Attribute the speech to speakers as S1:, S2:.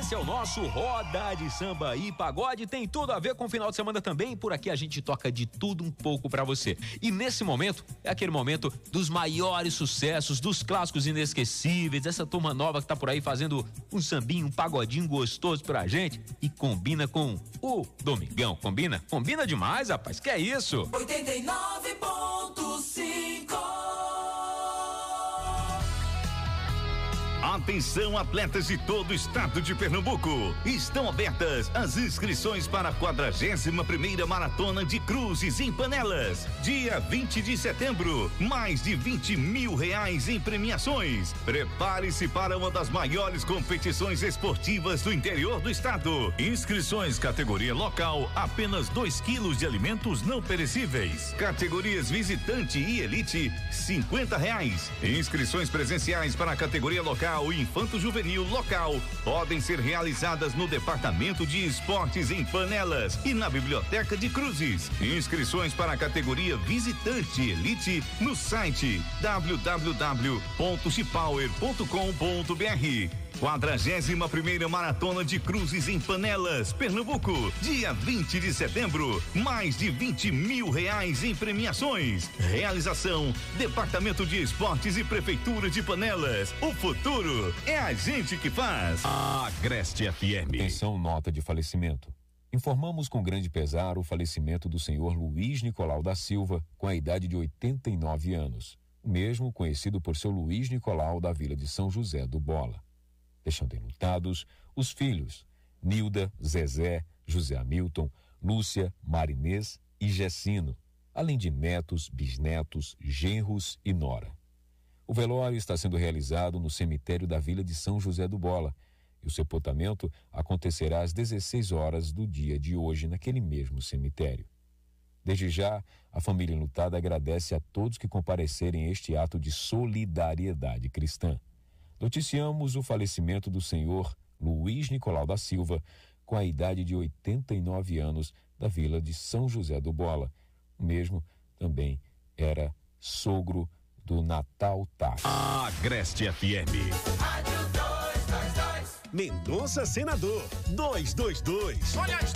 S1: Esse é o nosso Roda de Samba e Pagode, tem tudo a ver com o final de semana também. Por aqui a gente toca de tudo um pouco pra você. E nesse momento, é aquele momento dos maiores sucessos, dos clássicos inesquecíveis, essa turma nova que tá por aí fazendo um sambinho, um pagodinho gostoso pra gente e combina com o Domingão. Combina? Combina demais, rapaz, que é isso?
S2: 89.5.
S3: Atenção, atletas de todo o estado de Pernambuco. Estão abertas as inscrições para a 41ª Maratona de Cruzes em Panelas. Dia 20 de setembro, mais de R$20 mil em premiações. Prepare-se para uma das maiores competições esportivas do interior do estado. Inscrições categoria local, apenas 2 quilos de alimentos não perecíveis. Categorias visitante e elite, R$50. Inscrições presenciais para a categoria local e infanto-juvenil local podem ser realizadas no Departamento de Esportes em Panelas e na Biblioteca de Cruzes. Inscrições para a categoria visitante elite no site www.chipower.com.br. 41ª Maratona de Cruzes em Panelas, Pernambuco, dia 20 de setembro, mais de R$20 mil em premiações. Realização, Departamento de Esportes e Prefeitura de Panelas. O futuro é a gente que faz.
S1: Agreste FM.
S4: Atenção, nota de falecimento. Informamos com grande pesar o falecimento do senhor Luiz Nicolau da Silva, com a idade de 89 anos. O mesmo conhecido por seu Luiz Nicolau da Vila de São José do Bola. Deixando enlutados os filhos Nilda, Zezé, José Hamilton, Lúcia, Marinês e Gessino, além de netos, bisnetos, genros e nora. O velório está sendo realizado no cemitério da Vila de São José do Bola e o sepultamento acontecerá às 16 horas do dia de hoje naquele mesmo cemitério. Desde já, a família enlutada agradece a todos que comparecerem a este ato de solidariedade cristã. Noticiamos o falecimento do senhor Luiz Nicolau da Silva, com a idade de 89 anos, da Vila de São José do Bola. O mesmo também era sogro do Natal Taff.
S1: Agreste FM.
S2: Rádio 222.
S5: Mendonça Senador 222.
S2: Olha